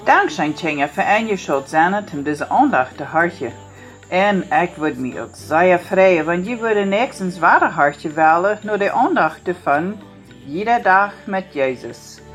Dankzij Tjenja verein je zult zijn om deze aandacht te hartje. En ik würde mich ook zeer freuen, want je würde nächstens ware hartje wählen, nur de aandacht ervan, jeder dag met Jezus.